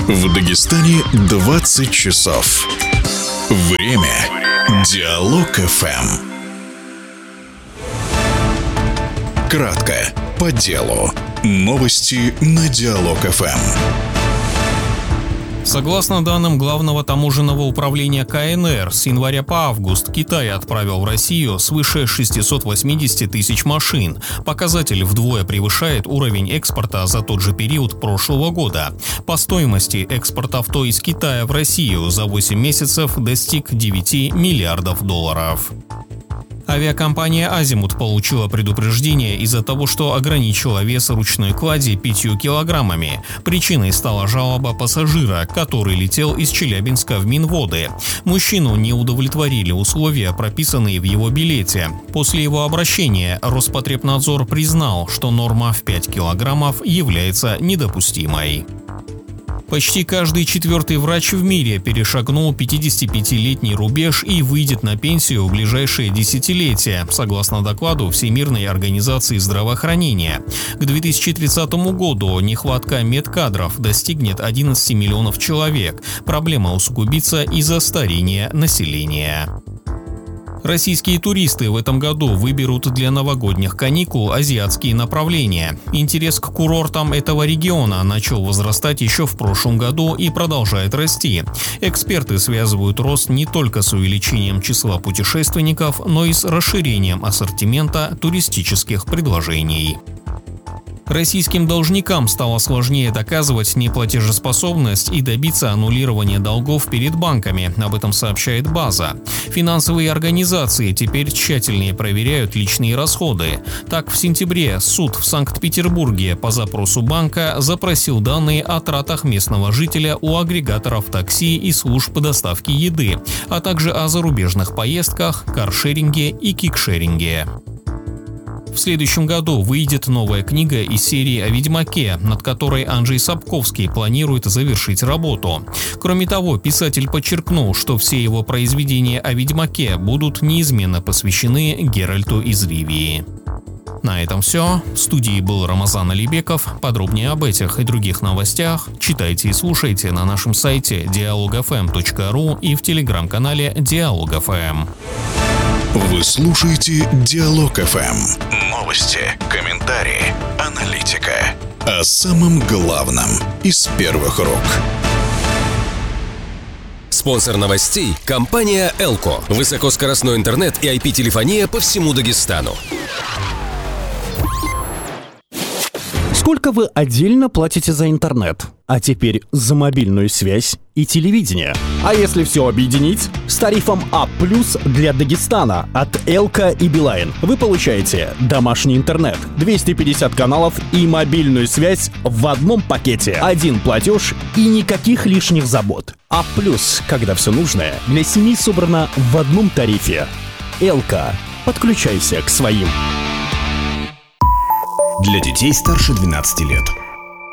В Дагестане 20 часов. Время. Диалог ФМ. Кратко, по делу. Новости на Диалог ФМ. Согласно данным Главного таможенного управления КНР, с января по август Китай отправил в Россию свыше 680 тысяч машин. Показатель вдвое превышает уровень экспорта за тот же период прошлого года. По стоимости экспорт авто из Китая в Россию за 8 месяцев достиг 9 миллиардов долларов. Авиакомпания «Азимут» получила предупреждение из-за того, что ограничила вес ручной клади 5 килограммами. Причиной стала жалоба пассажира, который летел из Челябинска в Минводы. Мужчину не удовлетворили условия, прописанные в его билете. После его обращения Роспотребнадзор признал, что норма в 5 килограммов является недопустимой. Почти каждый четвертый врач в мире перешагнул 55-летний рубеж и выйдет на пенсию в ближайшие десятилетия, согласно докладу Всемирной организации здравоохранения. К 2030 году нехватка медкадров достигнет 11 миллионов человек. Проблема усугубится из-за старения населения. Российские туристы в этом году выберут для новогодних каникул азиатские направления. Интерес к курортам этого региона начал возрастать еще в прошлом году и продолжает расти. Эксперты связывают рост не только с увеличением числа путешественников, но и с расширением ассортимента туристических предложений. Российским должникам стало сложнее доказывать неплатежеспособность и добиться аннулирования долгов перед банками, об этом сообщает База. Финансовые организации теперь тщательнее проверяют личные расходы. Так, в сентябре суд в Санкт-Петербурге по запросу банка запросил данные о тратах местного жителя у агрегаторов такси и служб доставки еды, а также о зарубежных поездках, каршеринге и кикшеринге. В следующем году выйдет новая книга из серии о Ведьмаке, над которой Анджей Сапковский планирует завершить работу. Кроме того, писатель подчеркнул, что все его произведения о Ведьмаке будут неизменно посвящены Геральту из Ривии. На этом все. В студии был Рамазан Алибеков. Подробнее об этих и других новостях читайте и слушайте на нашем сайте dialogfm.ru и в телеграм-канале Диалог ФМ. Вы слушаете Диалог ФМ. Новости, комментарии, аналитика. О самом главном из первых рук. Спонсор новостей – компания «Элко». Высокоскоростной интернет и IP-телефония по всему Дагестану. Сколько вы отдельно платите за интернет? А теперь за мобильную связь и телевидение. А если все объединить? С тарифом А+ для Дагестана от Элка и Билайн вы получаете домашний интернет, 250 каналов и мобильную связь в одном пакете. Один платеж и никаких лишних забот. А+, когда все нужное для семьи собрано в одном тарифе. Элка. Подключайся к своим. Для детей старше 12 лет.